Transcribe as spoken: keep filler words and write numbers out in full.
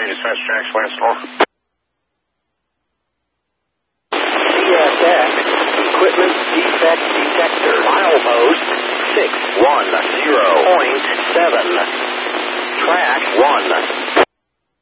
County Dispatch Tracks, Lance Storm. C S X, Equipment Defect Detector, milepost six one zero.